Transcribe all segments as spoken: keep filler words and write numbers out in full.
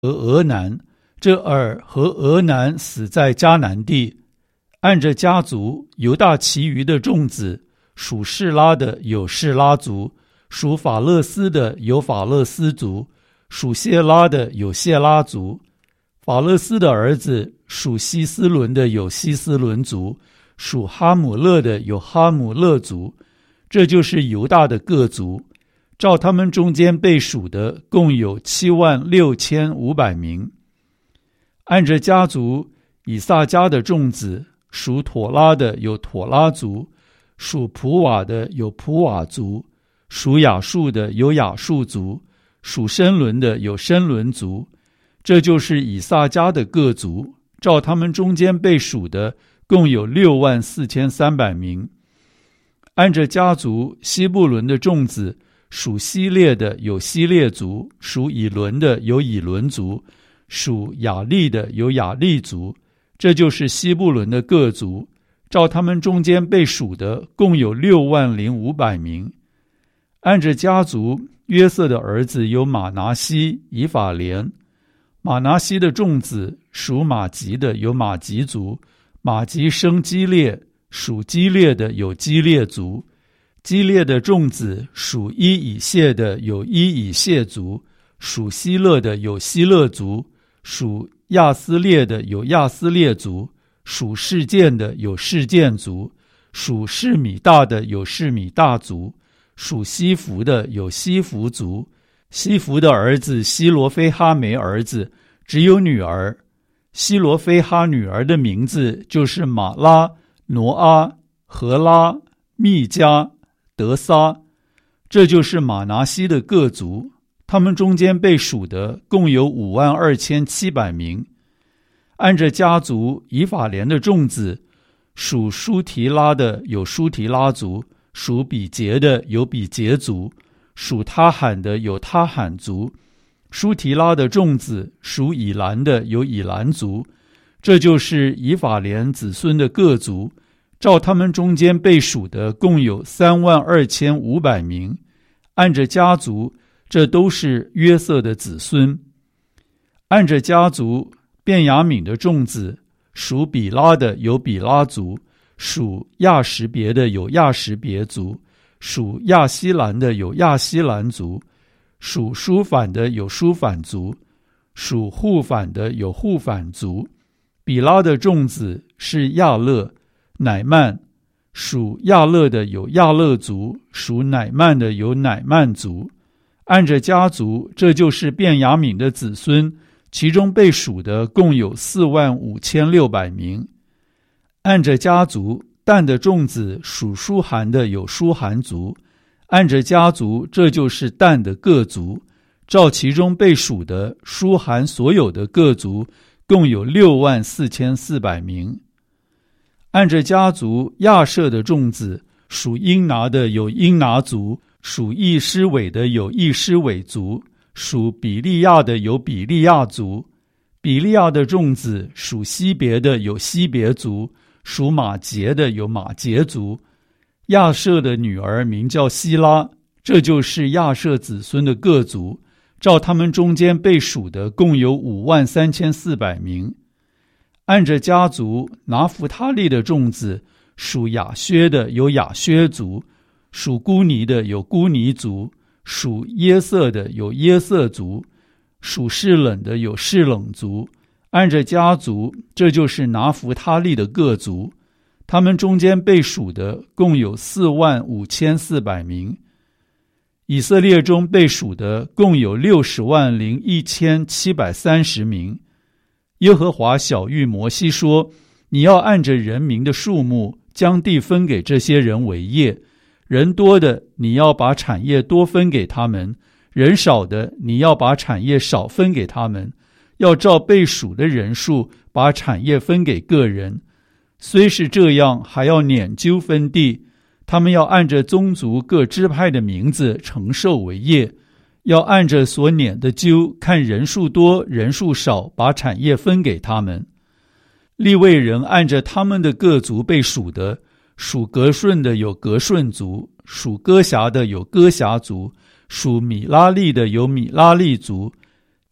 和俄南，这尔和俄南死在迦南地。按着家族，犹大其余的众子，属示拉的有示拉族，属法勒斯的有法勒斯族，属谢拉的有谢拉族。法勒斯的儿子，属希斯伦的有希斯伦族，属哈姆勒的有哈姆勒族。这就是犹大的各族，照他们中间被数的共有七万六千五百名。按着家族，以萨迦的众子，属妥拉的有妥拉族，属普瓦的有普瓦族，属亚述的有亚述族，属申伦的有申伦族。这就是以萨迦的各族，照他们中间被数的共有六万四千三百名。按着家族，西布伦的众子，属希列的有希列族，属以伦的有以伦族，属雅利的有雅利族。这就是西布伦的各族，照他们中间被数的共有六万零五百名。按着家族，约瑟的儿子有马拿西、以法莲。马拿西的众子，属马吉的有马吉族，马吉生基列，属基列的有基列族。基列的众子，属伊以谢的有伊以谢族，属希勒的有希勒族，属亚斯列的有亚斯列族，属示剑的有示剑族，属示米大的有示米大族，属西弗的有西弗族。西弗的儿子希罗非哈没儿子，只有女儿。希罗非哈女儿的名字就是玛拉、挪阿、荷拉、密加、德撒。这就是马拿西的各族，他们中间被数的共有五万二千七百名。按着家族，以法莲的众子，属舒提拉的有舒提拉族，属比杰的有比杰族，属他罕的有他罕族。舒提拉的众子，属以兰的有以兰族。这就是以法莲子孙的各族，照他们中间被数的共有三万二千五百名。按着家族，这都是约瑟的子孙。按着家族，便雅悯的众子，属比拉的有比拉族，属亚什别的有亚什别族，属亚希兰的有亚希兰族，属舒反的有舒反族，属户反的有户反族。比拉的众子是亚勒、乃曼，属亚勒的有亚勒族，属乃曼的有乃曼族。按着家族，这就是便雅悯的子孙，其中被数的共有四万五千六百名。按着家族，但的众子属舒韩的有舒韩族。按着家族，这就是但的各族，照其中被数的舒韩所有的各族共有六万四千四百名。按着家族，亚舍的众子，属英拿的有英拿族，属易施伟的有易施伟族，属比利亚的有比利亚族。比利亚的众子，属西别的有西别族，属马杰的有马杰族。亚舍的女儿名叫希拉，这就是亚舍子孙的各族，照他们中间被数的共有五万三千四百名。按着家族，拿弗他利的众子，属亚薛的有亚薛族，属孤尼的有孤尼族，属耶色的有耶色族，属示冷的有示冷族。按着家族，这就是拿弗他利的各族，他们中间被数的共有四万五千四百名。以色列中被数的共有六十万零一千七百三十名。耶和华晓谕摩西说，你要按着人民的数目，将地分给这些人为业，人多的你要把产业多分给他们，人少的你要把产业少分给他们，要照被数的人数把产业分给个人。虽是这样，还要撵阄分地，他们要按着宗族各支派的名字承受为业，要按着所撵的阄，看人数多人数少，把产业分给他们。利未人按着他们的各族被数的，属革顺的有革顺族，属哥辖的有哥辖族，属米拉利的有米拉利族。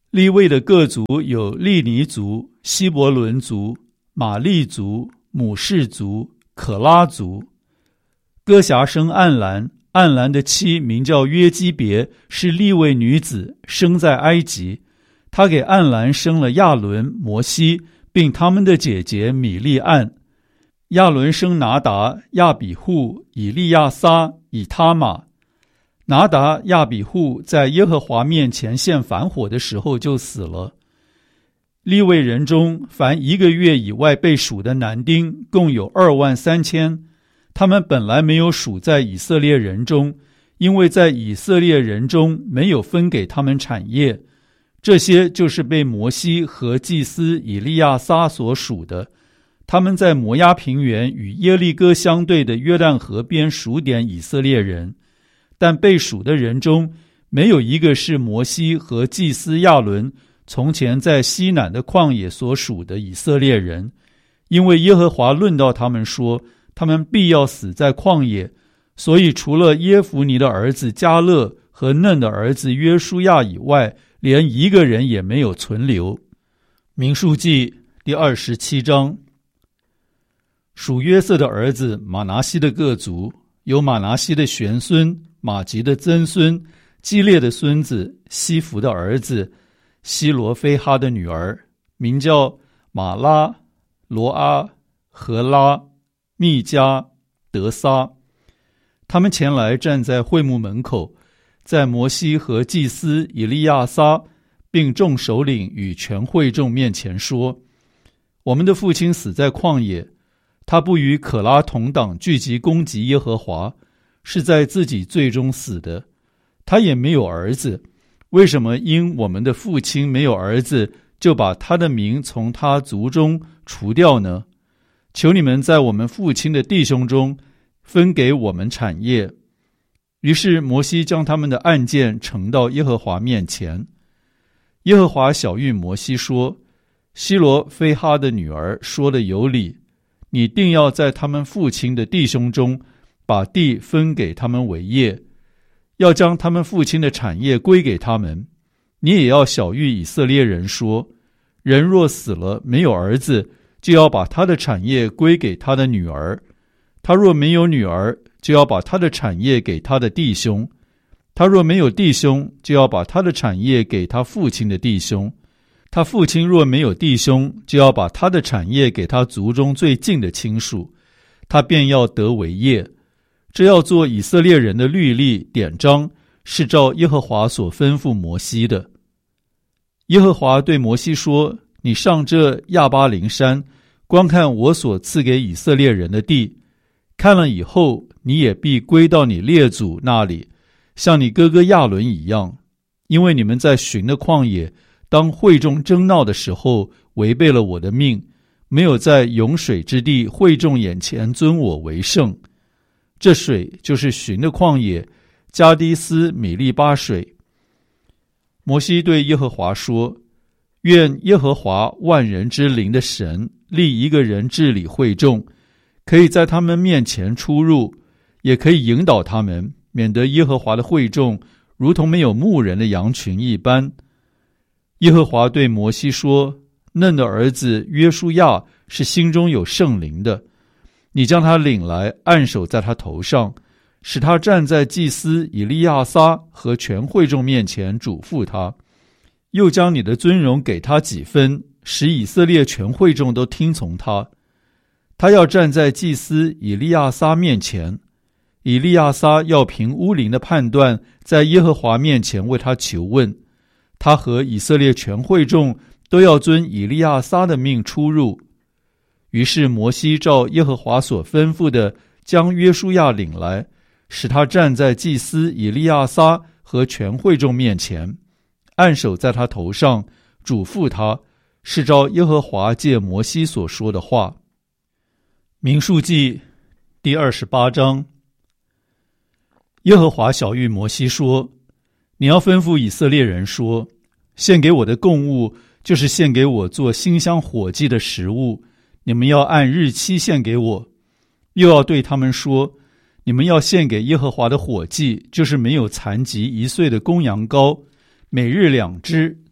利未的各族有利尼族、希伯伦族、玛利族、母士族、可拉族。哥辖生暗兰，暗兰的妻名叫约基别，是利未女子，生在埃及。她给暗兰生了亚伦、摩西，并他们的姐姐米利暗。亚伦生拿达、亚比户、以利亚撒、以他玛。拿达、亚比户在耶和华面前献反火的时候就死了。利未人中，凡一个月以外被数的男丁共有二万三千，他们本来没有数在以色列人中，因为在以色列人中没有分给他们产业。这些就是被摩西和祭司以利亚撒所属的。他们在摩押平原与耶利哥相对的约旦河边数点以色列人，但被数的人中没有一个是摩西和祭司亚伦从前在西南的旷野所属的以色列人，因为耶和华论到他们说，他们必要死在旷野，所以除了耶孚尼的儿子迦勒和嫩的儿子约书亚以外，连一个人也没有存留。民数记第二十七章。属约瑟的儿子马拿西的各族，有马拿西的玄孙、马吉的曾孙、基列的孙子、西弗的儿子、希罗非哈的女儿，名叫马拉、罗阿、荷拉、密加、德撒。他们前来站在会幕门口，在摩西和祭司以利亚撒并众首领与全会众面前说，我们的父亲死在旷野，他不与可拉同党聚集攻击耶和华，是在自己罪中死的。他也没有儿子，为什么因我们的父亲没有儿子，就把他的名从他族中除掉呢？求你们在我们父亲的弟兄中分给我们产业。于是摩西将他们的案件呈到耶和华面前。耶和华晓谕摩西说，希罗非哈的女儿说的有理，你定要在他们父亲的弟兄中把地分给他们为业，要将他们父亲的产业归给他们。你也要晓谕以色列人说，人若死了没有儿子，就要把他的产业归给他的女儿，他若没有女儿，就要把他的产业给他的弟兄，他若没有弟兄，就要把他的产业给他父亲的弟兄，他父亲若没有弟兄，就要把他的产业给他族中最近的亲属，他便要得为业。这要做以色列人的律例典章，是照耶和华所吩咐摩西的。耶和华对摩西说，你上这亚巴琳山，观看我所赐给以色列人的地，看了以后，你也必归到你列祖那里，像你哥哥亚伦一样，因为你们在寻的旷野，当会众争闹的时候，违背了我的命，没有在涌水之地会众眼前尊我为圣。这水就是寻的旷野，加低斯米利巴水。摩西对耶和华说，愿耶和华万人之灵的神立一个人治理会众，可以在他们面前出入，也可以引导他们，免得耶和华的会众如同没有牧人的羊群一般。耶和华对摩西说，嫩的儿子约书亚是心中有圣灵的，你将他领来，按手在他头上，使他站在祭司以利亚撒和全会众面前嘱咐他，又将你的尊荣给他几分，使以色列全会众都听从他。他要站在祭司以利亚撒面前，以利亚撒要凭乌灵的判断，在耶和华面前为他求问。他和以色列全会众都要遵以利亚撒的命出入。于是摩西照耶和华所吩咐的，将约书亚领来，使他站在祭司以利亚撒和全会众面前，按手在他头上，嘱咐他，是照耶和华借摩西所说的话。民数记第二十八章。耶和华晓谕摩西说，你要吩咐以色列人说，献给我的供物，就是献给我做馨香火祭的食物，你们要按日期献给我。又要对他们说，你们要献给耶和华的火祭，就是没有残疾一岁的公羊羔，每日两只，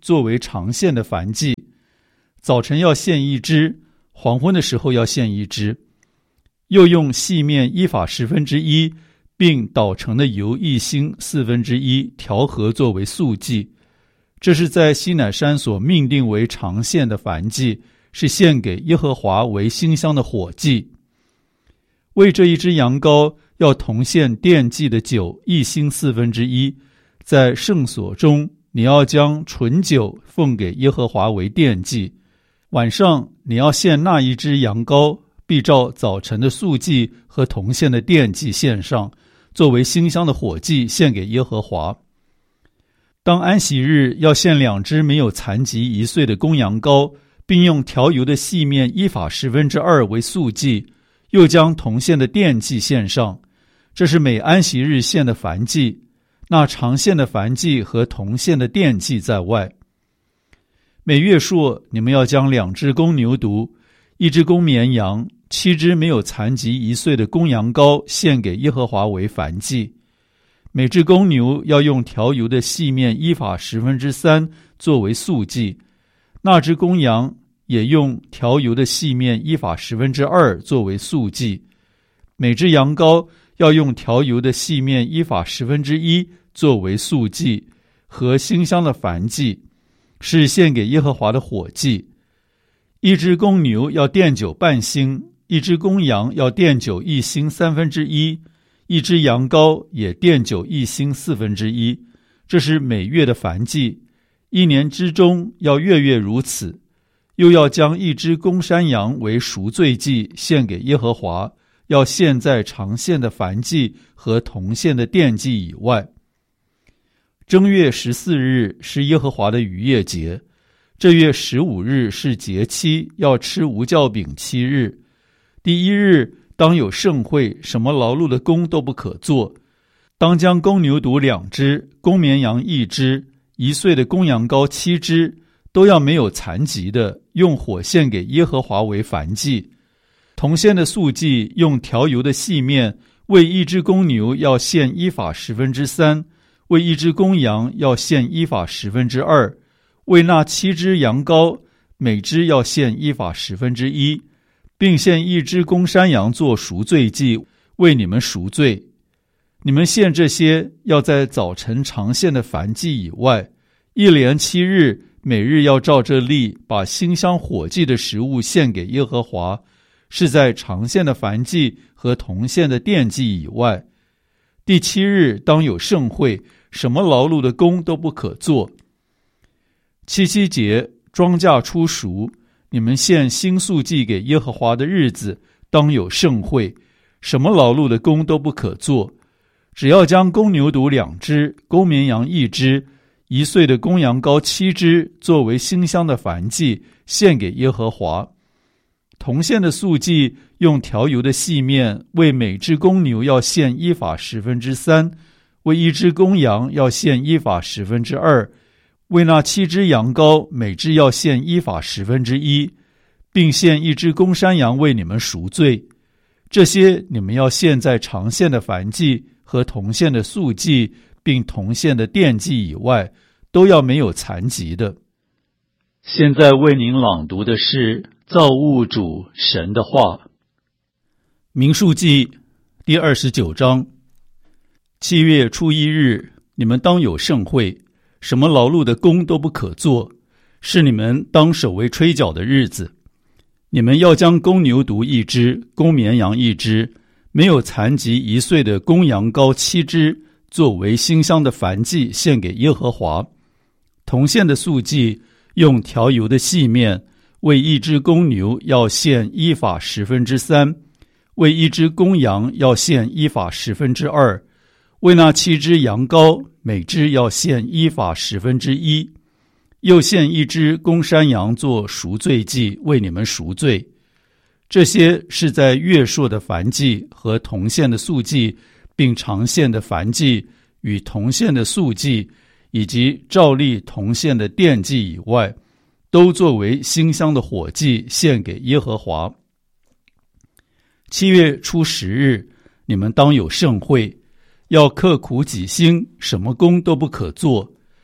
作为常献的燔祭，早晨要献一只，黄昏的时候要献一只。又用细面一法十分之一，并捣成的油一星四分之一调和作为素祭。这是在西乃山所命定为常献的燔祭，是献给耶和华为馨香的火祭。为这一只羊羔要同献奠祭的酒一星四分之一，在圣所中你要将纯酒奉给耶和华为奠祭。晚上你要献那一只羊羔，必照早晨的素祭和同献的奠祭献上，作为馨香的火祭献给耶和华。当安息日要献两只没有残疾一岁的公羊羔，并用调油的细面一法十分之二为素祭，又将同献的奠祭献上。这是每安息日献的燔祭，那常献的燔祭和同献的奠祭在外。每月数你们要将两只公牛犊、一只公绵羊、七只没有残疾一岁的公羊羔献给耶和华为燔祭。每只公牛要用调油的细面一法十分之三作为素祭，那只公羊也用调油的细面一法十分之二作为素祭。每只羊羔要用调油的细面一法十分之一作为素祭和馨香的燔祭，是献给耶和华的火祭。一只公牛要奠酒半星，一只公羊要奠酒一星三分之一，一只羊羔也奠酒一星四分之一。这是每月的燔祭，一年之中要月月如此。又要将一只公山羊为赎罪祭献给耶和华，要献在常献的燔祭和同献的奠祭以外。正月十四日是耶和华的逾越节，这月十五日是节期，要吃无酵饼七日。第一日当有盛会，什么劳碌的工都不可做。当将公牛犊两只，公绵羊一只，一岁的公羊羔七只，都要没有残疾的，用火献给耶和华为燔祭。同献的素祭用调油的细面，为一只公牛要献一法十分之三，为一只公羊要献一法十分之二，为那七只羊羔，每只要献一法十分之一，并献一只公山羊做赎罪祭，为你们赎罪。你们献这些要在早晨常献的燔祭以外，一连七日，每日要照这例，把馨香火祭的食物献给耶和华，是在常献的燔祭和同献的奠祭以外。第七日当有盛会，什么劳碌的工都不可做。七七节庄稼出熟，你们献新素祭给耶和华的日子，当有盛会，什么劳碌的工都不可做。只要将公牛犊两只，公绵羊一只，一岁的公羊羔七只，作为馨香的燔祭献给耶和华。同献的素祭用调油的细面，为每只公牛要献一法十分之三，为一只公羊要献一法十分之二，为那七只羊羔每只要献一法十分之一，并献一只公山羊为你们赎罪。这些你们要献在常献的燔祭和同献的素祭，并同献的奠祭以外，都要没有残疾的。现在为您朗读的是造物主神的话。民数记第二十九章。七月初一日，你们当有盛会，什么劳碌的工都不可做，是你们当守为吹角的日子。你们要将公牛犊一只，公绵羊一只，没有残疾一岁的公羊羔七只，作为馨香的燔祭献给耶和华。同献的素祭用调油的细面，为一只公牛要献一法十分之三，为一只公羊要献一法十分之二，为那七只羊羔每只要献一法十分之一，又献一只公山羊做赎罪祭，为你们赎罪。这些是在月朔的燔祭和同献的素祭，并常献的燔祭与同献的素祭，以及照例同献的奠祭以外，都作为馨香的火祭献给耶和华。七月初十日，你们当有盛会，要刻苦己心，什么工都不可做。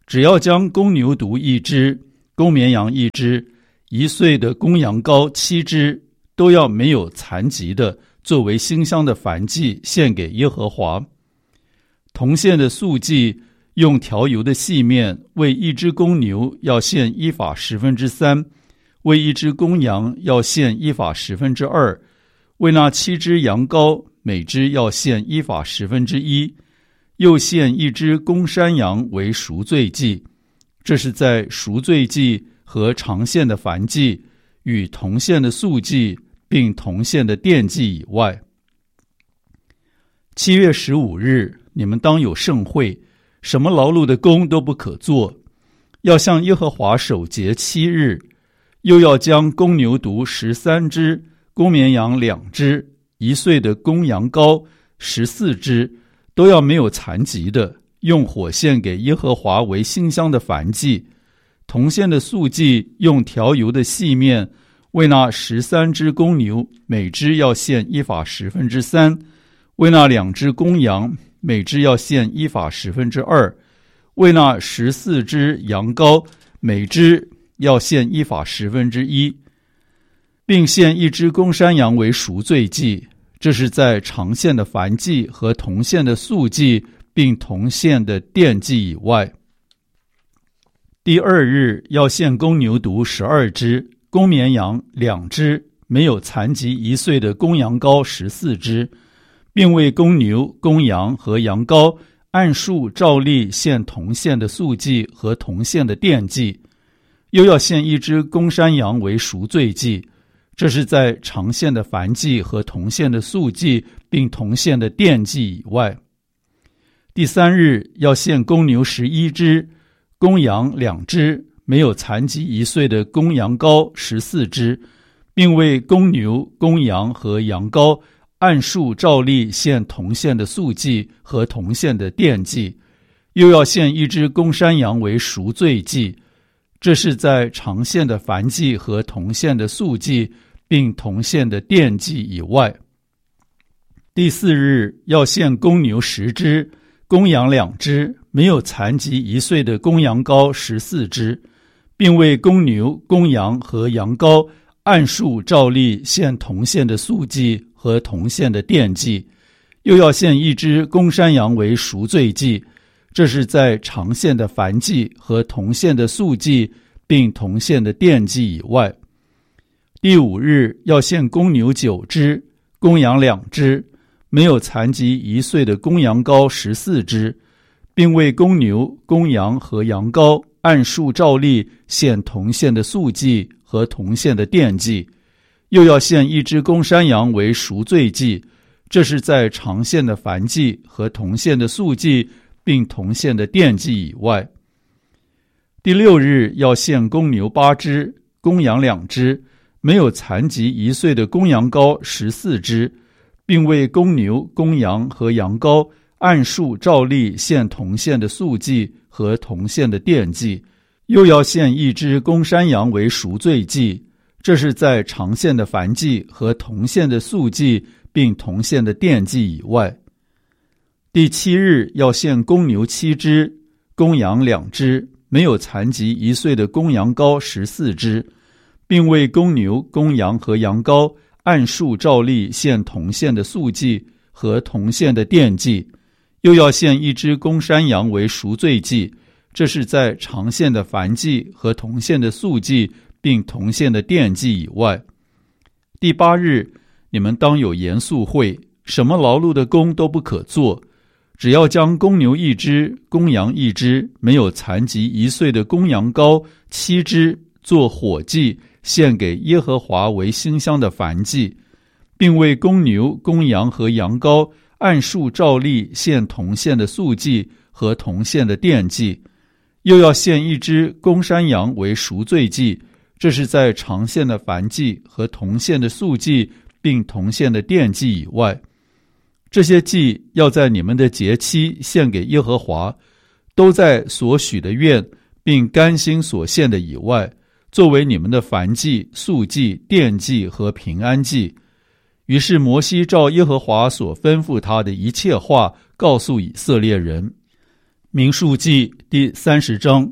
只要将公牛犊一只，公绵羊一只，一岁的公羊羔七只，都要没有残疾的，作为馨香的燔祭献给耶和华。同献的素祭，用调油的细面，为一只公牛要献一法十分之三，为一只公羊要献一法十分之二，为那七只羊羔，每只要献一法十分之一，又献一只公山羊为赎罪祭。这是在赎罪祭和常献的燔祭与同献的素祭并同献的奠祭以外。七月十五日，你们当有盛会，什么劳碌的工都不可做，要向耶和华守节七日，又要将公牛犊十三只，公绵羊两只，一岁的公羊羔十四只，都要没有残疾的，用火献给耶和华为馨香的燔祭。同献的素祭，用调油的细面，为那十三只公牛，每只要献一法十分之三，为那两只公羊，每只要献一法十分之二，为那十四只羊羔，每只要献一法十分之一，并献一只公山羊为赎罪祭。这是在常献的燔祭和同献的素祭并同献的奠祭以外。第二日要献公牛犊十二只，公绵羊两只，没有残疾一岁的公羊羔十四只，并为公牛、公羊和羊羔按数照例献同献的素祭和同献的奠祭，又要献一只公山羊为赎罪祭。这是在常献的燔祭和同献的素祭并同献的奠祭以外。第三日要献公牛十一只，公羊两只，没有残疾一岁的公羊羔十四只，并为公牛、公羊和羊羔按数照例献同献的素祭和同献的奠祭，又要献一只公山羊为赎罪祭。这是在常献的燔祭和同献的素祭并同献的奠祭以外。第四日要献公牛十只，公羊两只，没有残疾一岁的公羊羔十四只，并为公牛、公羊和羊羔按数照例献同献的素祭和同献的奠祭，又要献一只公山羊为赎罪祭。这是在常献的燔祭和同献的素祭并同献的奠祭以外。第五日要献公牛九只，公羊两只，没有残疾一岁的公羊羔十四只，并为公牛、公羊和羊羔按数照例献同献的素祭和同献的奠祭，又要献一只公山羊为赎罪祭。这是在常献的燔祭和同献的素祭并同献的奠祭以外。第六日要献公牛八只，公羊两只，没有残疾一岁的公羊羔十四只，并为公牛、公羊和羊羔按数照例献同献的素祭和同献的奠祭，又要献一只公山羊为赎罪祭。这是在常献的燔祭和同献的素祭并同献的奠祭以外。第七日要献公牛七只，公羊两只，没有残疾一岁的公羊羔十四只，并为公牛、公羊和羊羔按数照例献同献的素祭和同献的奠祭，又要献一只公山羊为赎罪祭。这是在常献的燔祭和同献的素祭并同献的奠祭以外。第八日你们当有严肃会，什么劳碌的工都不可做，只要将公牛一只，公羊一只，没有残疾一岁的公羊羔七只，做火祭献给耶和华为馨香的燔祭，并为公牛、公羊和羊羔按数照例献同献的素祭和同献的奠祭，又要献一只公山羊为赎罪祭。这是在常献的燔祭和同献的素祭并同献的奠祭以外。这些祭要在你们的节期献给耶和华，都在所许的愿并甘心所献的以外，作为你们的燔祭、素祭、奠祭和平安祭。于是摩西照耶和华所吩咐他的一切话告诉以色列人。 民数记第三十章。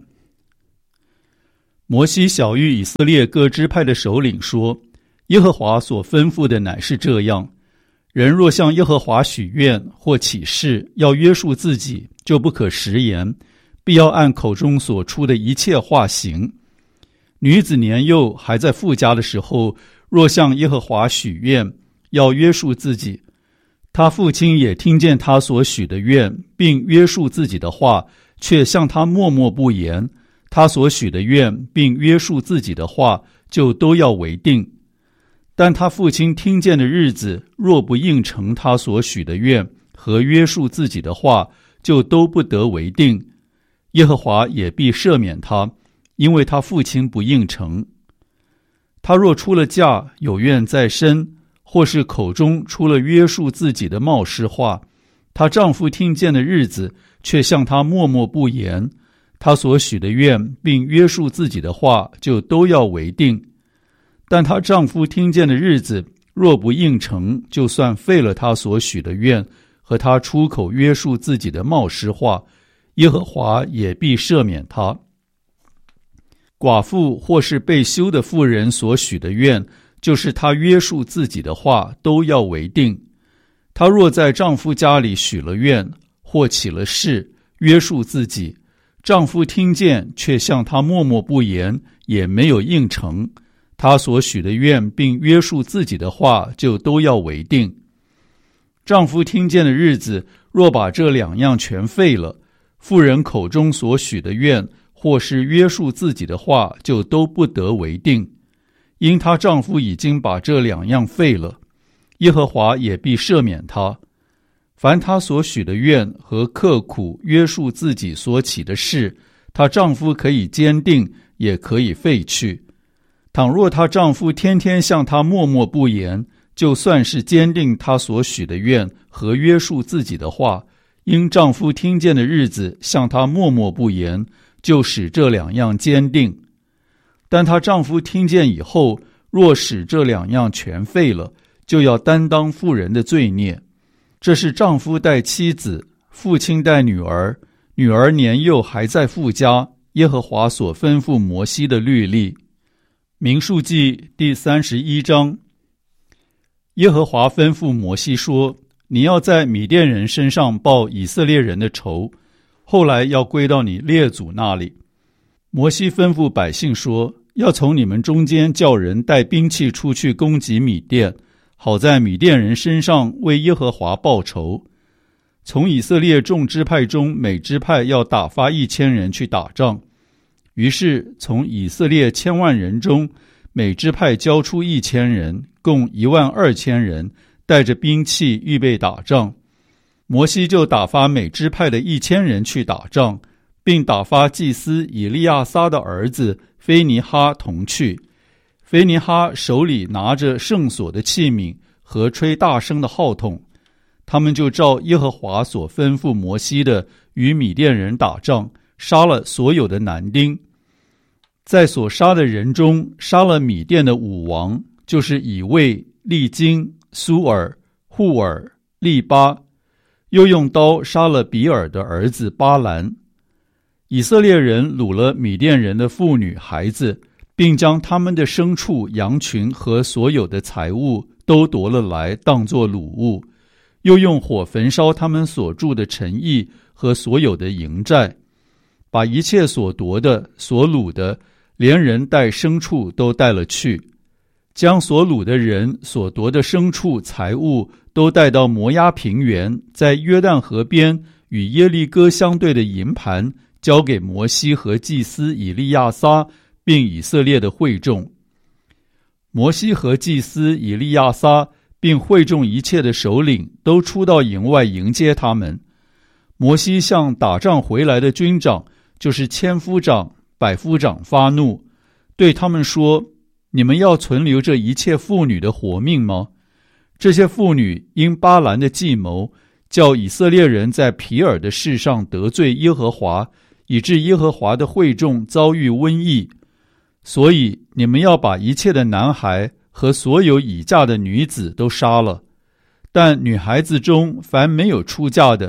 摩西晓谕以色列各支派的首领说，耶和华所吩咐的乃是这样，人若向耶和华许愿或起誓，要约束自己，就不可食言，必要按口中所出的一切话行。女子年幼还在父家的时候，若向耶和华许愿，要约束自己，他父亲也听见他所许的愿，并约束自己的话，却向他默默不言，他所许的愿并约束自己的话，就都要为定。但他父亲听见的日子，若不应承他所许的愿和约束自己的话，就都不得为定。耶和华也必赦免他，因为他父亲不应承。他若出了嫁，有怨在身，或是口中出了约束自己的冒失话，她丈夫听见的日子，却向她默默不言，她所许的愿并约束自己的话，就都要为定。但她丈夫听见的日子，若不应承，就算废了她所许的愿和她出口约束自己的冒失话，耶和华也必赦免她。寡妇或是被休的妇人所许的愿，就是她约束自己的话，都要为定。她若在丈夫家里许了愿，或起了誓，约束自己，丈夫听见，却向她默默不言，也没有应承，她所许的愿并约束自己的话，就都要为定。丈夫听见的日子，若把这两样全废了，妇人口中所许的愿或是约束自己的话，就都不得为定。因她丈夫已经把这两样废了，耶和华也必赦免她。凡她所许的愿和刻苦约束自己所起的事，她丈夫可以坚定，也可以废去。倘若她丈夫天天向她默默不言，就算是坚定她所许的愿和约束自己的话，因丈夫听见的日子向她默默不言，就使这两样坚定。但她丈夫听见以后，若使这两样全废了，就要担当妇人的罪孽。这是丈夫带妻子，父亲带女儿，女儿年幼还在父家，耶和华所吩咐摩西的律例。民数记第三十一章。耶和华吩咐摩西说，你要在米甸人身上报以色列人的仇，后来要归到你列祖那里。摩西吩咐百姓说，要从你们中间叫人带兵器出去攻击米甸，好在米甸人身上为耶和华报仇。从以色列众支派中，每支派要打发一千人去打仗。于是从以色列千万人中，每支派交出一千人，共一万二千人，带着兵器预备打仗。摩西就打发每支派的一千人去打仗，并打发祭司以利亚撒的儿子非尼哈同去。非尼哈手里拿着圣所的器皿和吹大声的号筒，他们就照耶和华所吩咐摩西的，与米甸人打仗，杀了所有的男丁。在所杀的人中，杀了米甸的五王，就是以卫、利金、苏尔、户尔、利巴，又用刀杀了比尔的儿子巴兰。以色列人掳了米甸人的妇女孩子，并将他们的牲畜、羊群和所有的财物都夺了来，当作掳物，又用火焚烧他们所住的城邑和所有的营寨，把一切所夺的、所掳的，连人带牲畜都带了去，将所掳的人、所夺的牲畜、财物都带到摩押平原，在约旦河边与耶利哥相对的营盘，交给摩西和祭司以利亚撒，并以色列的会众。摩西和祭司以利亚撒并会众一切的首领都出到营外迎接他们。摩西向打仗回来的军长，就是千夫长、百夫长发怒，对他们说，你们要存留这一切妇女的活命吗？这些妇女因巴兰的计谋，叫以色列人在皮尔的事上得罪耶和华，以致耶和华的会众遭遇瘟疫。所以你们要把一切的男孩和所有已嫁的女子都杀了，但女孩子中凡没有出嫁的，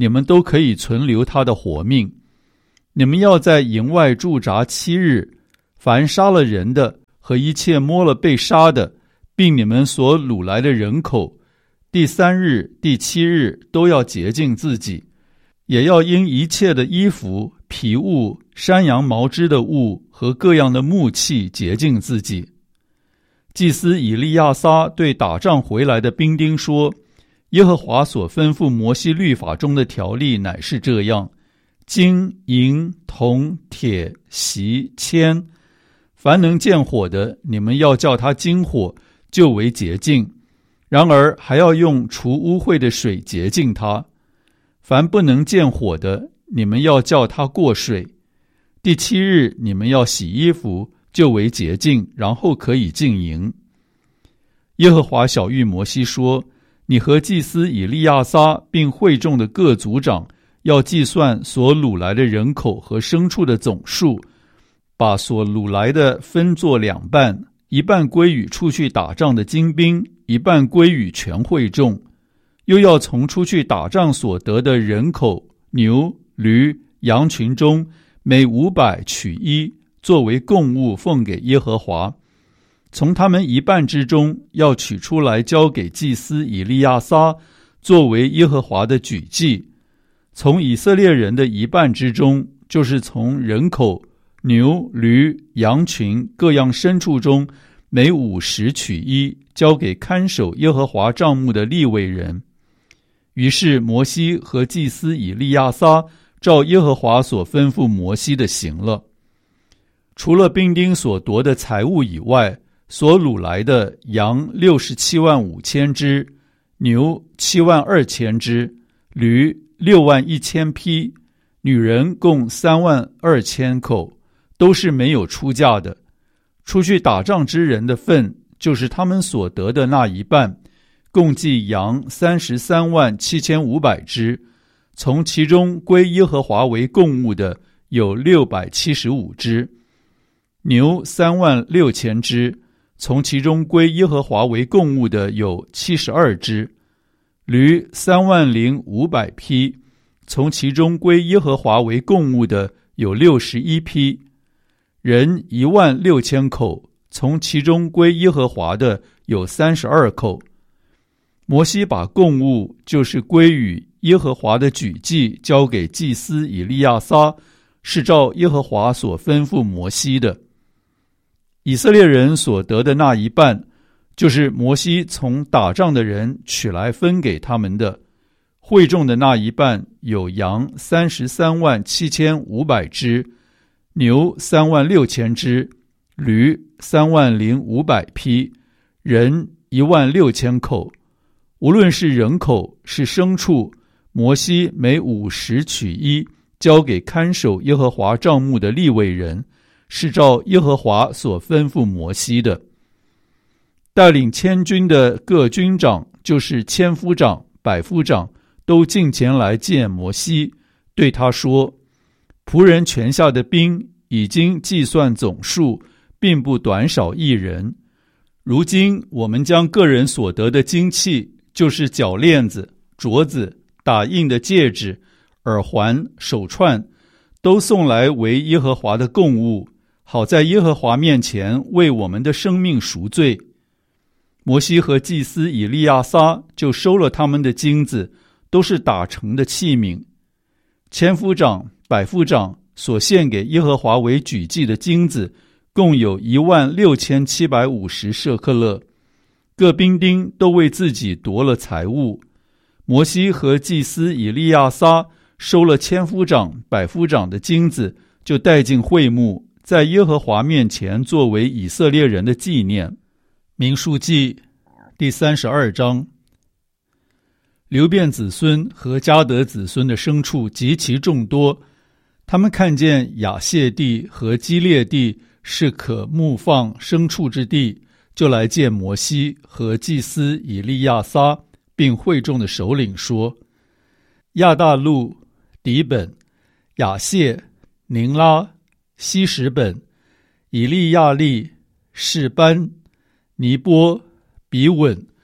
你们都可以存留他的活命。你们要在营外驻扎七日，凡杀了人的和一切摸了被杀的，并你们所掳来的人口，第三日、第七日都要洁净自己，也要因一切的衣服、皮物、山羊毛织的物和各样的木器洁净自己。祭司以利亚撒对打仗回来的兵丁说，耶和华所吩咐摩西律法中的条例乃是这样：金、银、铜、铁、锡、铅，凡能见火的，你们要叫它金火，就为洁净。然而还要用除污秽的水洁净它。凡不能见火的，你们要叫它过水。第七日你们要洗衣服，就为洁净，然后可以进营。耶和华晓谕摩西说，你和祭司以利亚撒并会众的各族长要计算所掳来的人口和牲畜的总数，把所掳来的分作两半，一半归与出去打仗的精兵，一半归与全会众。又要从出去打仗所得的人口、牛、驴、羊群中，每五百取一，作为供物奉给耶和华。从他们一半之中要取出来交给祭司以利亚撒，作为耶和华的举祭。从以色列人的一半之中，就是从人口、牛、驴、羊群各样牲畜中，每五十取一，交给看守耶和华帐幕的利未人。于是摩西和祭司以利亚撒照耶和华所吩咐摩西的行了。除了兵丁所夺的财物以外，所掳来的羊六十七万五千只，牛七万二千只，驴六万一千匹，女人共三万二千口，都是没有出嫁的。出去打仗之人的份，就是他们所得的那一半，共计羊三十三万七千五百只，从其中归耶和华为供物的有六百七十五只；牛三万六千只，从其中归耶和华为供物的有七十二只；驴三万零五百匹，从其中归耶和华为供物的有六十一匹；人一万六千口，从其中归耶和华的有三十二口。摩西把供物，就是归与耶和华的举祭，交给祭司以利亚撒，是照耶和华所吩咐摩西的。以色列人所得的那一半，就是摩西从打仗的人取来分给他们的。会众的那一半有羊三十三万七千五百只，牛三万六千只，驴三万零五百匹，人一万六千口。无论是人口是牲畜，摩西每五十取一，交给看守耶和华帐幕的利未人，是照耶和华所吩咐摩西的。带领千军的各军长，就是千夫长、百夫长，都进前来见摩西，对他说：仆人权下的兵已经计算总数，并不短少一人。如今我们将个人所得的金器，就是脚链子、镯子、打印的戒指、耳环、手串，都送来为耶和华的供物，好在耶和华面前为我们的生命赎罪。摩西和祭司以利亚撒就收了他们的金子，都是打成的器皿。千夫长、百夫长所献给耶和华为举祭的金子，共有一万六千七百五十舍客勒。各兵丁都为自己夺了财物。摩西和祭司以利亚撒收了千夫长、百夫长的金子，就带进会幕，在耶和华面前作为以色列人的纪念。民数记第三十二章。流便子孙和迦得子孙的牲畜极其众多，他们看见亚谢地和基列地是可牧放牲畜之地，就来见摩西和祭司以利亚撒，并会众的首领说：亚大路、底本、亚谢、宁拉、希实本、以利亚利、示班、尼波、比稳，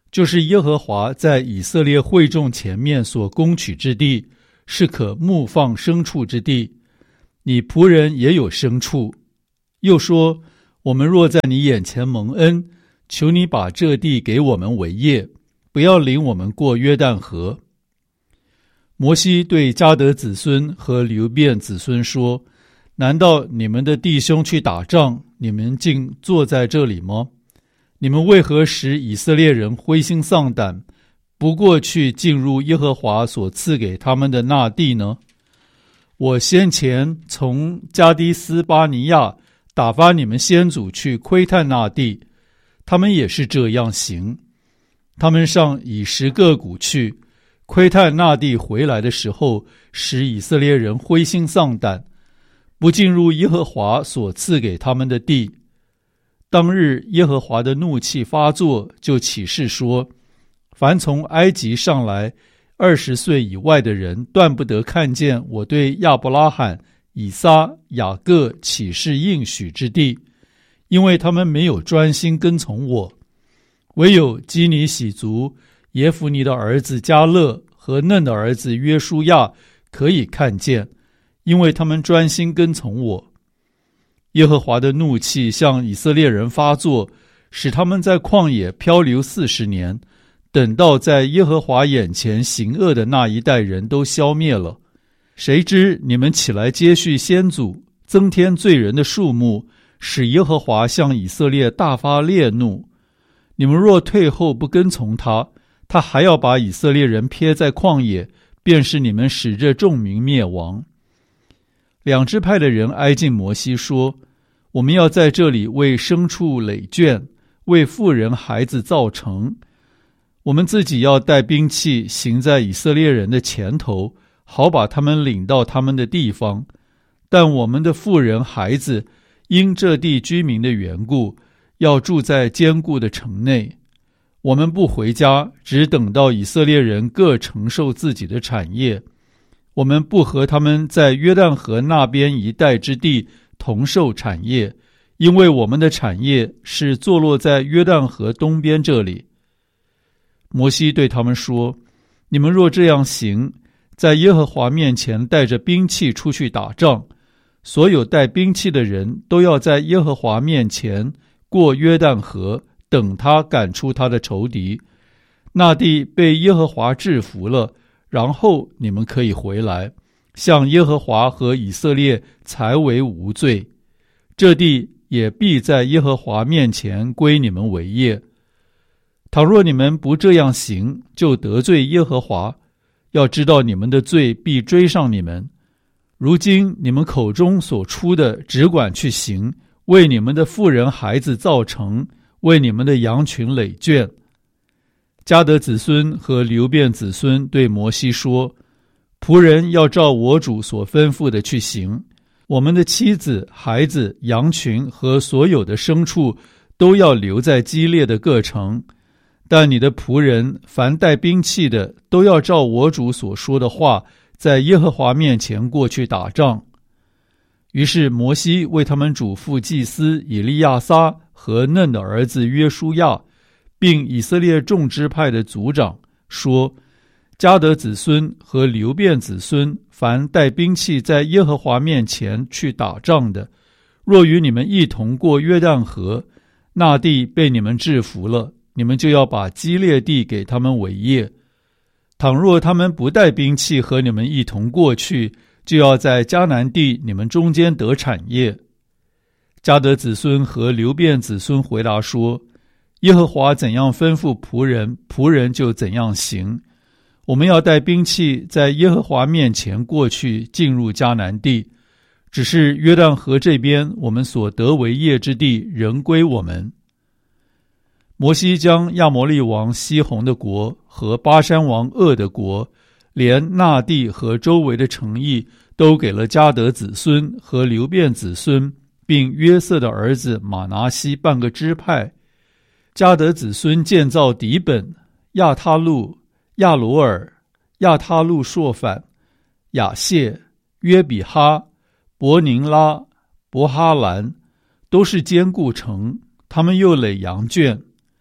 就是耶和华在以色列会众前面所攻取之地，是可牧放牲畜之地。你仆人也有牲畜。又说，我们若在你眼前蒙恩，求你把这地给我们为业，不要领我们过约旦河。摩西对迦得子孙和流便子孙说，难道你们的弟兄去打仗，你们竟坐在这里吗？你们为何使以色列人灰心丧胆，不过去进入耶和华所赐给他们的那地呢？我先前从加低斯巴尼亚打发你们先祖去窥探那地，他们也是这样行。他们上以实各谷去窥探那地，回来的时候，使以色列人灰心丧胆，不进入耶和华所赐给他们的地。当日耶和华的怒气发作，就起誓说，凡从埃及上来二十岁以外的人，断不得看见我对亚伯拉罕、以撒、雅各起誓应许之地，因为他们没有专心跟从我。唯有基尼喜族耶孚尼的儿子迦勒和嫩的儿子约书亚可以看见，因为他们专心跟从我。耶和华的怒气向以色列人发作，使他们在旷野漂流四十年，等到在耶和华眼前行恶的那一代人都消灭了。谁知你们起来接续先祖，增添罪人的数目，使耶和华向以色列大发烈怒。你们若退后不跟从他，他还要把以色列人撇在旷野，便是你们使这众民灭亡。两支派的人挨近摩西说，我们要在这里为牲畜垒圈，为妇人孩子造城。我们自己要带兵器行在以色列人的前头，好把他们领到他们的地方。但我们的妇人孩子因这地居民的缘故，要住在坚固的城内。我们不回家，只等到以色列人各承受自己的产业。我们不和他们在约旦河那边一带之地同受产业，因为我们的产业是坐落在约旦河东边这里。摩西对他们说，你们若这样行，在耶和华面前带着兵器出去打仗，所有带兵器的人都要在耶和华面前过约旦河，等他赶出他的仇敌。那地被耶和华制服了，然后你们可以回来，向耶和华和以色列才为无罪。这地也必在耶和华面前归你们为业。倘若你们不这样行，就得罪耶和华，要知道你们的罪必追上你们。如今你们口中所出的，只管去行，为你们的妇人孩子造城，为你们的羊群垒圈。迦得子孙和流便子孙对摩西说，仆人要照我主所吩咐的去行，我们的妻子、孩子、羊群和所有的牲畜都要留在基列的各城。但你的仆人凡带兵器的，都要照我主所说的话，在耶和华面前过去打仗。于是摩西为他们嘱咐祭司以利亚撒和嫩的儿子约书亚，并以色列众支派的族长说，迦得子孙和流便子孙凡带兵器在耶和华面前去打仗的，若与你们一同过约旦河，那地被你们制服了，你们就要把基列地给他们为业。倘若他们不带兵器和你们一同过去，就要在迦南地你们中间得产业。迦得子孙和流便子孙回答说，耶和华怎样吩咐仆人，仆人就怎样行。我们要带兵器在耶和华面前过去，进入迦南地。只是约旦河这边我们所得为业之地仍归我们。摩西将亚摩利王西宏的国和巴珊王噩的国，连那地和周围的城邑，都给了迦得子孙和流便子孙，并约瑟的儿子马拿西半个支派。迦得子孙建造底本、亚他路、亚罗尔、亚他路朔反、亚谢、约比哈、伯宁拉、伯哈兰，都是坚固城，他们又垒羊圈。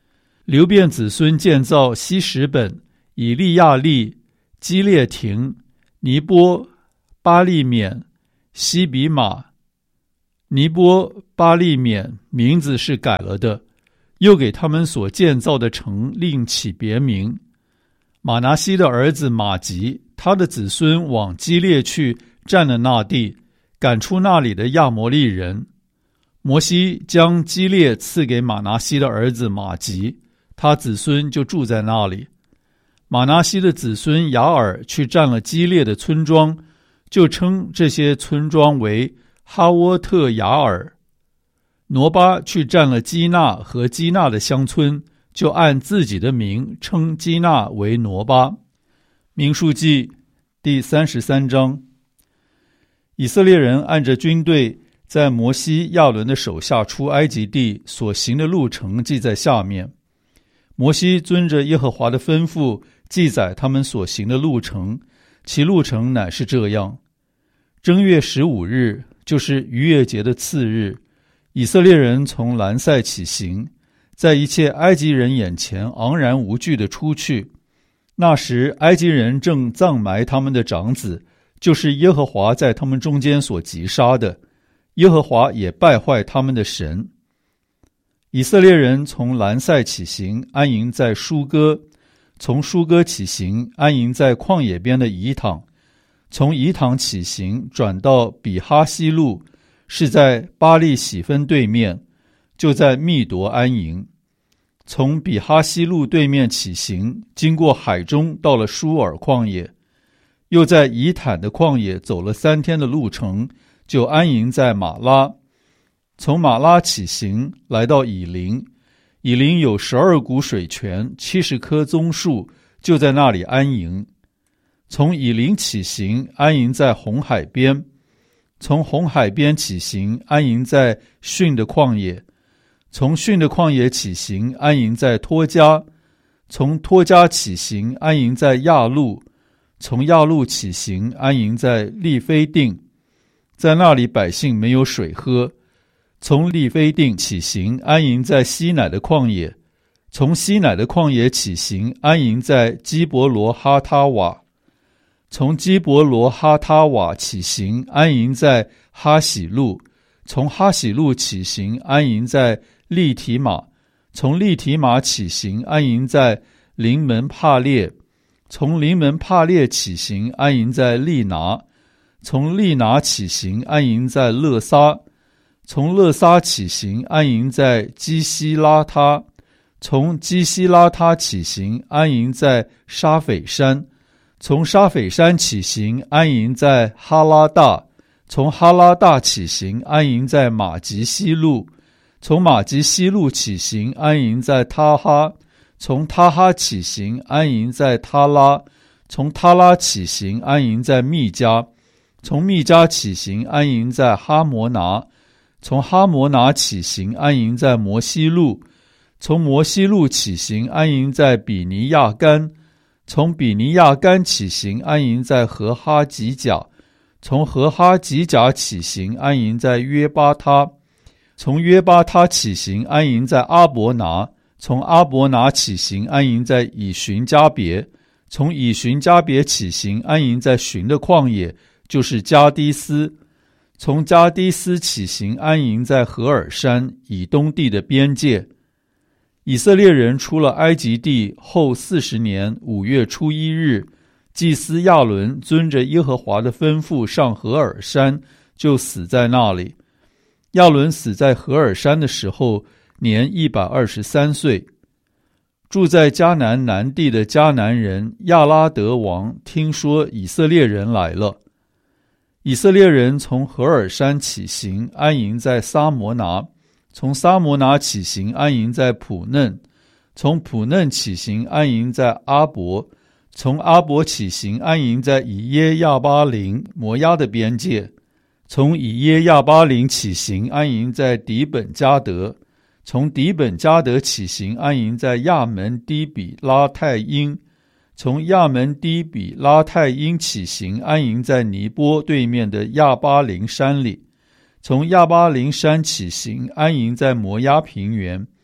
流便子孙建造希实本、以利亚利、基列亭、尼波、巴利免、西比马。尼波、巴利免名字是改了的，又给他们所建造的城另起别名。马拿西的儿子马吉，他的子孙往基列去，占了那地，赶出那里的亚摩利人。摩西将基列赐给马拿西的儿子马吉，他子孙就住在那里。马拿西的子孙雅尔去占了基列的村庄，就称这些村庄为哈沃特雅尔。挪巴去占了基纳和基纳的乡村，就按自己的名称基纳为挪巴。民数记第三十三章。以色列人按着军队在摩西亚伦的手下出埃及地所行的路程记在下面。摩西遵着耶和华的吩咐记载他们所行的路程，其路程乃是这样：正月十五日，就是逾越节的次日，以色列人从兰塞起行，在一切埃及人眼前昂然无惧地出去。那时埃及人正葬埋他们的长子，就是耶和华在他们中间所击杀的，耶和华也败坏他们的神。以色列人从兰塞起行，安营在舒歌；从舒歌起行，安营在旷野边的以坦；从以坦起行，转到比哈西路，是在巴利喜分对面，就在密夺安营。从比哈西路对面起行，经过海中，到了舒尔旷野，又在以坦的旷野走了三天的路程，就安营在马拉。从马拉起行，来到以琳，以琳有十二股水泉，七十棵棕树，就在那里安营。从以琳起行，安营在红海边；从红海边起行，安营在逊的旷野；从逊的旷野起行，安营在托家；从托家起行，安营在亚路；从亚路起行，安营在利非定，在那里百姓没有水喝。从利非定起行，安营在西乃的旷野；从西乃的旷野起行，安营在基伯罗哈他瓦；从基伯罗哈他瓦起行，安营在哈喜路；从哈喜路起行，安营在利提马；从利提马起行，安营在临门帕列；从临门帕列起行，安营在利拿；从利拿起行，安营在勒撒；从勒撒起行，安营在基西拉他；从基西拉他起行，安营在沙斐山；从沙斐山起行，安营在哈拉大；从哈拉大起行，安营在马吉西路；从马吉西路起行，安营在他哈；从他哈起行，安营在他拉；从他拉起行，安营在密加；从密加起行，安营在哈摩拿；从哈摩拿起行，安营在摩西路；从摩西路起行，安营在比尼亚干；从比尼亚干起行，安营在何哈吉甲；从何哈吉甲起行，安营在约巴他；从约巴他起行，安营在阿伯拿；从阿伯拿起行，安营在以寻加别；从以寻加别起行，安营在寻的旷野，就是加低斯；从加低斯起行，安营在何尔山以东地的边界。以色列人出了埃及地后四十年五月初一日，祭司亚伦遵着耶和华的吩咐上何尔山，就死在那里。亚伦死在何尔山的时候，年一百二十三岁。住在迦南南地的迦南人亚拉德王听说以色列人来了，以色列人从何尔山起行，安营在撒摩拿；从撒摩拿起行，安营在普嫩；从普嫩起行，安营在阿伯；从阿伯起行，安营在以耶亚巴林摩押的边界；从以耶亚巴林起行，安营在底本加德；从底本加德起行，安营在亚门低比拉太因；从亚门低比拉太因起行，安营在尼波对面的亚巴林山里；从亚巴林山起行，安营在摩押平原；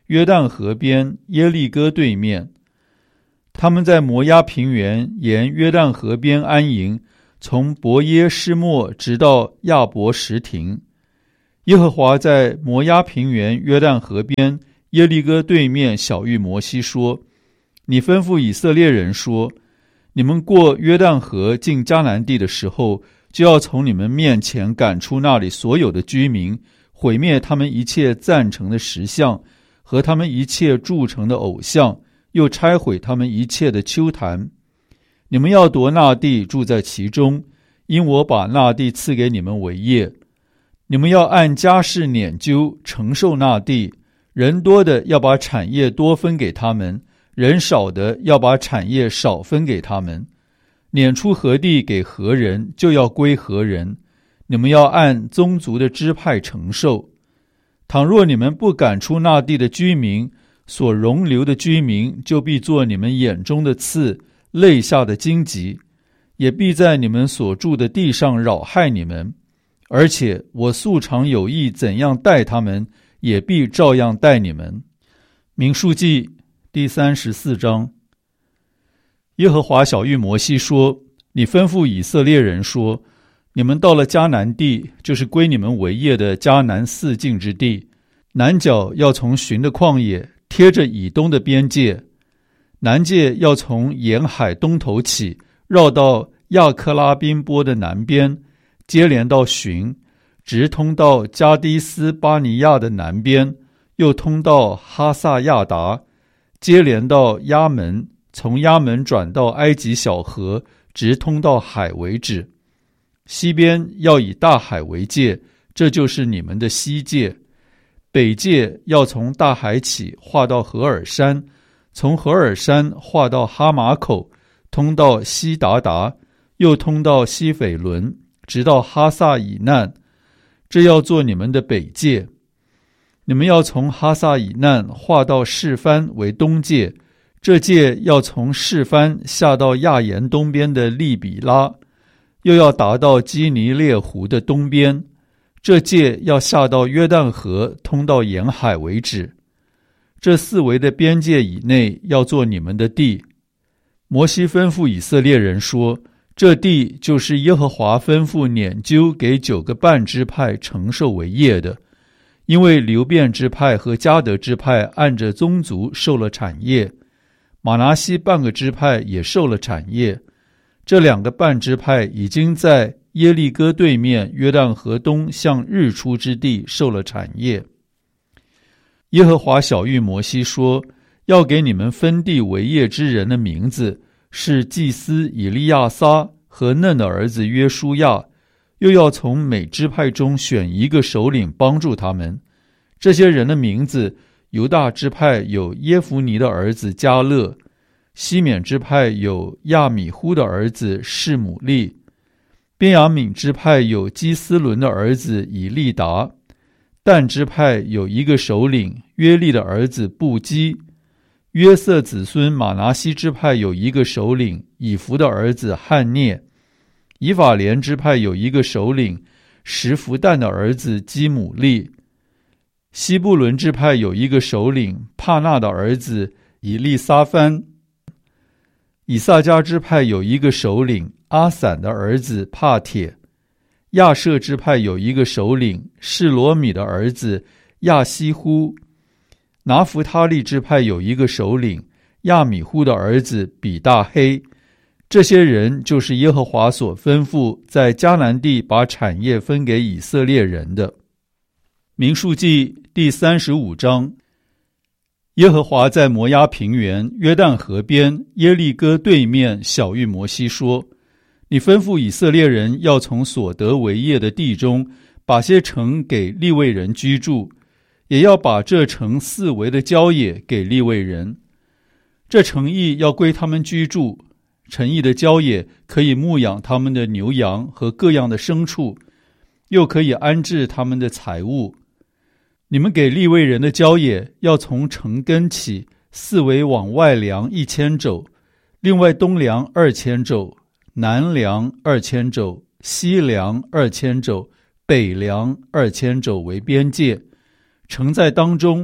约旦河边耶利哥对面。他们在摩押平原沿约旦河边安营，从伯耶施末直到亚伯什亭。耶和华在摩押平原约旦河边耶利哥对面晓谕摩西说：你吩咐以色列人说，你们过约旦河进迦南地的时候，就要从你们面前赶出那里所有的居民，毁灭他们一切赞成的石像和他们一切铸成的偶像，又拆毁他们一切的丘坛。你们要夺那地，住在其中，因我把那地赐给你们为业。你们要按家世撵究，承受那地，人多的要把产业多分给他们，人少的要把产业少分给他们。撵出何地给何人，就要归何人。你们要按宗族的支派承受。倘若你们不赶出那地的居民，所容留的居民就必作你们眼中的刺，肋下的荆棘，也必在你们所住的地上扰害你们。而且我素常有意怎样待他们，也必照样待你们。民数记第三十四章。耶和华晓谕摩西说：你吩咐以色列人说，你们到了迦南地，就是归你们为业的迦南四境之地，南角要从寻的旷野贴着以东的边界，南界要从沿海东头起，绕到亚克拉宾波的南边，接连到寻，直通到加迪斯巴尼亚的南边，又通到哈萨亚达，接连到亚门，从亚门转到埃及小河，直通到海为止。西边要以大海为界，这就是你们的西界。北界要从大海起，划到何尔山，从何尔山划到哈马口，通到西达达，又通到西斐伦，直到哈萨以难，这要做你们的北界。你们要从哈萨以难划到示番为东界，这界要从示番下到亚言东边的利比拉，又要达到基尼列湖的东边，这界要下到约旦河，通到沿海为止。这四围的边界以内要做你们的地。摩西吩咐以色列人说，这地就是耶和华吩咐撵究给九个半支派承受为业的，因为流便支派和迦得支派按着宗族受了产业，玛拿西半个支派也受了产业。这两个半支派已经在耶利哥对面约旦河东向日出之地受了产业。耶和华晓谕摩西说，要给你们分地为业之人的名字是祭司以利亚撒和嫩的儿子约书亚，又要从每支派中选一个首领帮助他们。这些人的名字，犹大支派有耶孚尼的儿子迦勒，西缅支派有亚米忽的儿子示姆利，便雅悯支派有基斯伦的儿子以利达，但支派有一个首领约利的儿子布基，约瑟子孙马拿西支派有一个首领以弗的儿子汉涅，以法莲支派有一个首领什弗但的儿子基姆利，西布伦支派有一个首领帕纳的儿子以利撒番，以萨迦支派有一个首领阿散的儿子帕铁，亚舍支派有一个首领示罗米的儿子亚西呼，拿弗他利支派有一个首领亚米忽的儿子比大黑。这些人就是耶和华所吩咐在迦南地把产业分给以色列人的。民数记第三十五章。耶和华在摩押平原约旦河边耶利哥对面晓谕摩西说，你吩咐以色列人要从所得为业的地中把些城给利未人居住，也要把这城四围的郊野给利未人。这城邑要归他们居住，城邑的郊野可以牧养他们的牛羊和各样的牲畜，又可以安置他们的财物。你们给利未人的郊野要从城根起，四围往外量一千肘，另外东量二千肘，南量二千肘，西量二千肘，北量二千肘为边界。城在当中，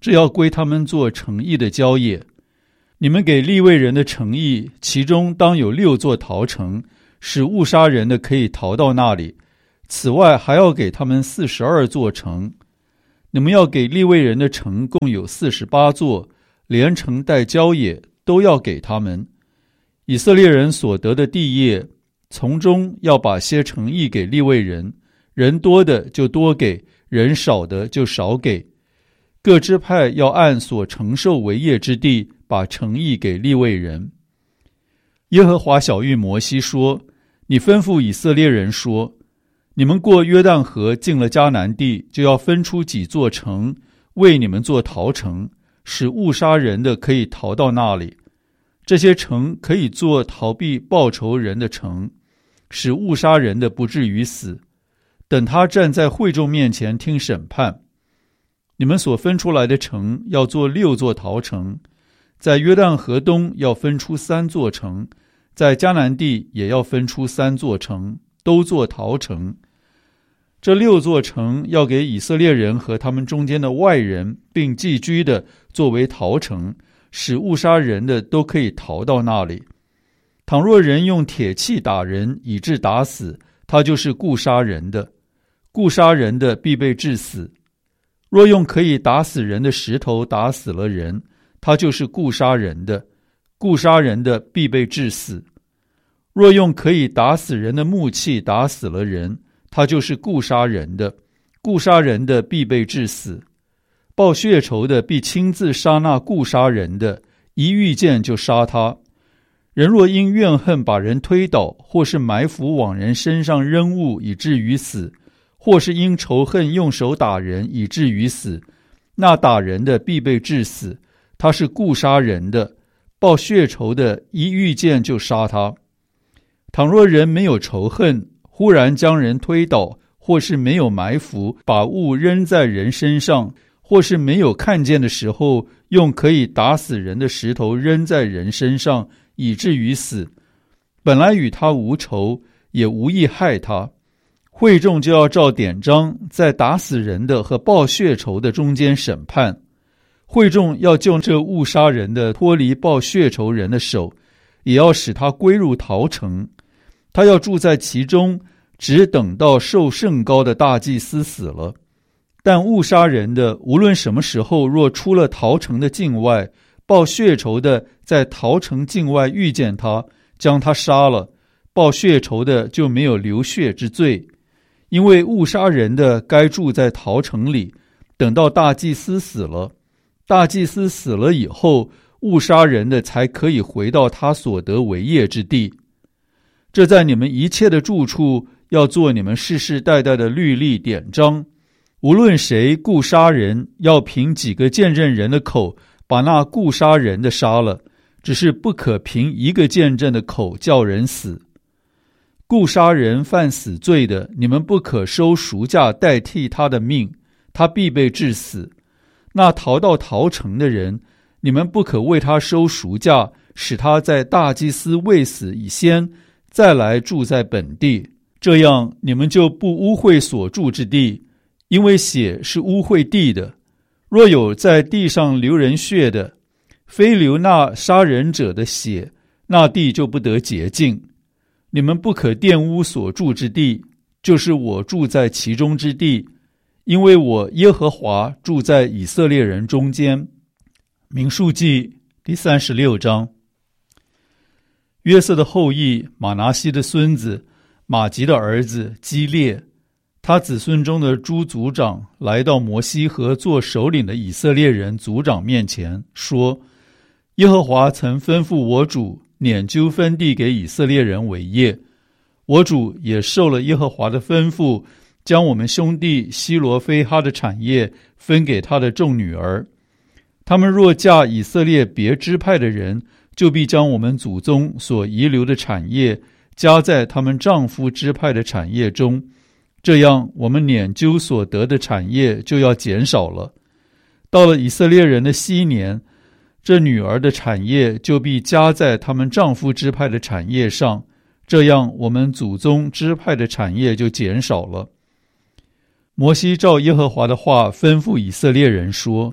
这要归他们做城邑的郊野。你们给利未人的城邑，其中当有六座逃城，使误杀人的可以逃到那里。此外还要给他们四十二座城。你们要给利未人的城共有四十八座，连城带郊野都要给他们。以色列人所得的地业，从中要把些城邑给利未人，人多的就多给，人少的就少给。各支派要按所承受为业之地，把城邑给利未人。耶和华晓谕摩西说：你吩咐以色列人说，你们过约旦河进了迦南地，就要分出几座城，为你们做逃城，使误杀人的可以逃到那里。这些城可以做逃避报仇人的城，使误杀人的不至于死，等他站在会众面前听审判。你们所分出来的城要做六座逃城，在约旦河东要分出三座城，在迦南地也要分出三座城，都做逃城。这六座城要给以色列人和他们中间的外人并寄居的作为逃城，使误杀人的都可以逃到那里。倘若人用铁器打人以致打死，他就是故杀人的，故杀人的必被治死。若用可以打死人的石头打死了人，他就是故杀人的，故杀人的必被治死。若用可以打死人的木器打死了人，他就是故杀人的，故杀人的必被治死。报血仇的必亲自杀那故杀人的，一遇见就杀他。人若因怨恨把人推倒，或是埋伏往人身上扔物以至于死，或是因仇恨用手打人以至于死，那打人的必被治死，他是故杀人的，报血仇的一遇见就杀他。倘若人没有仇恨，忽然将人推倒，或是没有埋伏把物扔在人身上，或是没有看见的时候用可以打死人的石头扔在人身上以至于死，本来与他无仇，也无意害他，会众就要照典章在打死人的和报血仇的中间审判。会众要救这误杀人的脱离报血仇人的手，也要使他归入逃城。他要住在其中，只等到受圣膏的大祭司死了。但误杀人的无论什么时候若出了逃城的境外，报血仇的在逃城境外遇见他，将他杀了，报血仇的就没有流血之罪。因为误杀人的该住在逃城里，等到大祭司死了。大祭司死了以后，误杀人的才可以回到他所得为业之地。这在你们一切的住处要做你们世世代代的律例典章。无论谁故杀人，要凭几个见证人的口把那故杀人的杀了，只是不可凭一个见证的口叫人死。故杀人犯死罪的，你们不可收赎价代替他的命，他必被治死。那逃到逃城的人，你们不可为他收赎价，使他在大祭司未死以先再来住在本地，这样你们就不污秽所住之地，因为血是污秽地的。若有在地上流人血的，非流那杀人者的血，那地就不得洁净。你们不可玷污所住之地，就是我住在其中之地，因为我耶和华住在以色列人中间。民数记第三十六章。约瑟的后裔马拿西的孙子马吉的儿子基列，他子孙中的诸族长来到摩西和做首领的以色列人族长面前，说：耶和华曾吩咐我主撵阄分地给以色列人为业，我主也受了耶和华的吩咐，将我们兄弟西罗非哈的产业分给他的众女儿。他们若嫁以色列别支派的人，就必将我们祖宗所遗留的产业加在他们丈夫支派的产业中，这样我们撵阄所得的产业就要减少了。到了以色列人的禧年，这女儿的产业就必加在他们丈夫支派的产业上，这样我们祖宗支派的产业就减少了。摩西照耶和华的话吩咐以色列人说：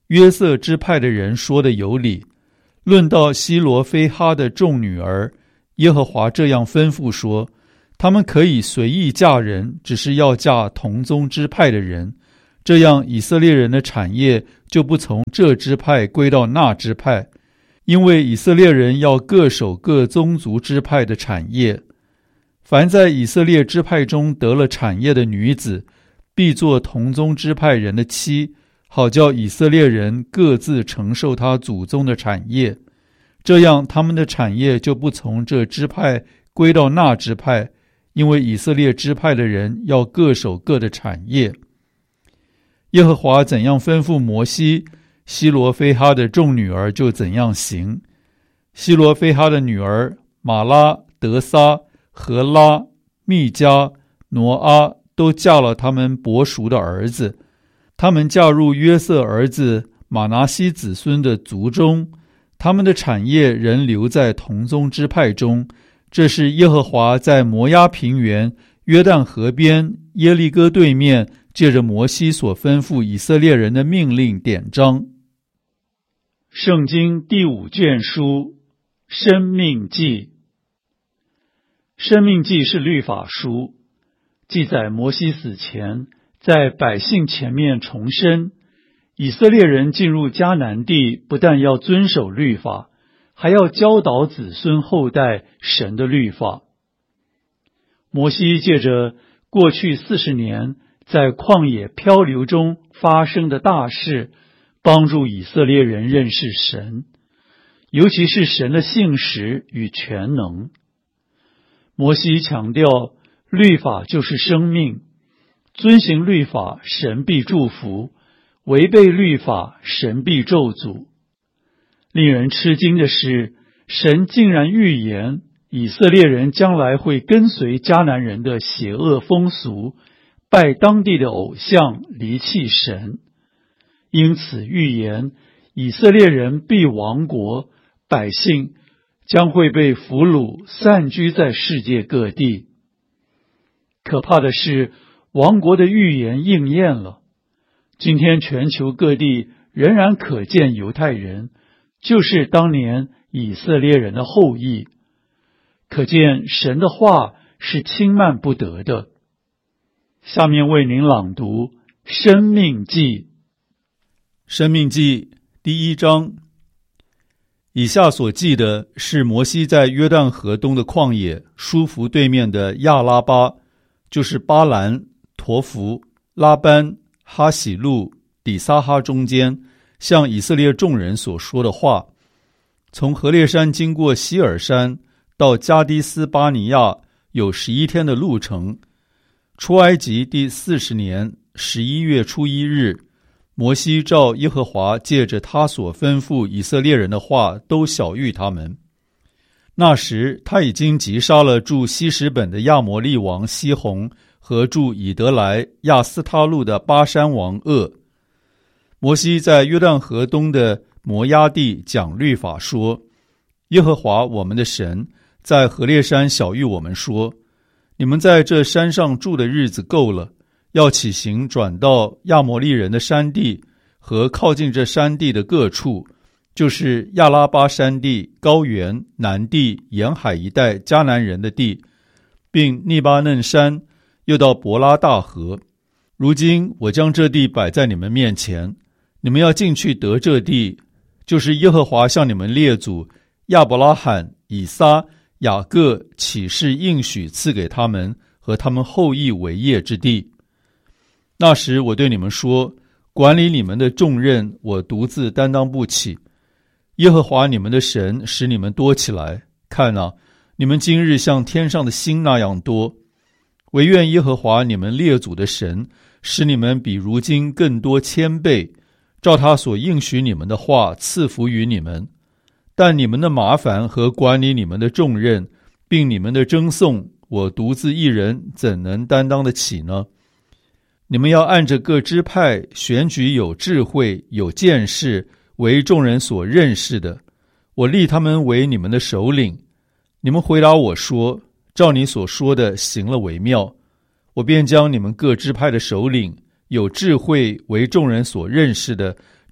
约瑟支派的人说的有理。论到希罗非哈的众女儿，耶和华这样吩咐说，他们可以随意嫁人，只是要嫁同宗支派的人，这样以色列人的产业就不从这支派归到那支派，因为以色列人要各守各宗族支派的产业。凡在以色列支派中得了产业的女子，必做同宗支派人的妻，好叫以色列人各自承受他祖宗的产业，这样他们的产业就不从这支派归到那支派，因为以色列支派的人要各守各的产业。耶和华怎样吩咐摩西，希罗非哈的众女儿就怎样行。希罗非哈的女儿玛拉、德撒、荷拉、密迦、挪阿都嫁了他们伯叔的儿子，他们嫁入约瑟儿子马拿西子孙的族中，他们的产业仍留在同宗支派中。这是耶和华在摩押平原、约旦河边、耶利哥对面借着摩西所吩咐以色列人的命令典章。圣经第五卷书，申命记。申命记是律法书，记载摩西死前在百姓前面重申，以色列人进入迦南地不但要遵守律法，还要教导子孙后代神的律法。摩西借着过去四十年在旷野漂流中发生的大事，帮助以色列人认识神，尤其是神的信实与全能。摩西强调，律法就是生命，遵行律法，神必祝福；违背律法，神必咒诅。令人吃惊的是，神竟然预言以色列人将来会跟随迦南人的邪恶风俗，拜当地的偶像，离弃神。因此预言以色列人必亡国，百姓将会被俘虏，散居在世界各地。可怕的是，亡国的预言应验了。今天全球各地仍然可见犹太人，就是当年以色列人的后裔。可见神的话是轻慢不得的。下面为您朗读申命记。申命记第一章。以下所记的是摩西在约旦河东的旷野，舒服对面的亚拉巴，就是巴兰、陀弗、拉班、哈喜路、底撒哈中间，向以色列众人所说的话。从何烈山经过希尔山到加迪斯巴尼亚有十一天的路程。出埃及第四十年十一月初一日，摩西照耶和华借着他所吩咐以色列人的话，都晓谕他们。那时他已经击杀了住希实本的亚摩利王西宏和住以德来亚斯他路的巴山王噩。摩西在约旦河东的摩押地讲律法说，耶和华我们的神在何烈山晓谕我们说，你们在这山上住的日子够了，要起行转到亚摩利人的山地和靠近这山地的各处，就是亚拉巴山地、高原、南地、沿海一带迦南人的地，并利巴嫩山，又到伯拉大河。如今我将这地摆在你们面前，你们要进去得这地，就是耶和华向你们列祖亚伯拉罕、以撒、雅各起誓应许赐给他们和他们后裔为业之地。那时我对你们说，管理你们的重任我独自担当不起，耶和华你们的神使你们多起来，看啊，你们今日像天上的星那样多。惟愿耶和华你们列祖的神使你们比如今更多千倍，照他所应许你们的话赐福于你们。但你们的麻烦和管理你们的重任，并你们的争讼，我独自一人怎能担当得起呢？你们要按着各支派选举有智慧有见识为众人所认识的，我立他们为你们的首领。你们回答我说，照你所说的行了为妙，我便将你们各支派的首领有智慧为众人所认识的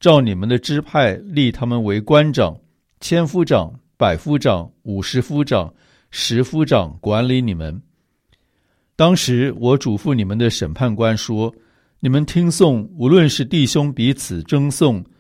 照你们的支派立他们为官长、千夫长、百夫长、五十夫长、十夫长，管理你们。当时我嘱咐你们的审判官说，你们听讼，无论是弟兄彼此争讼，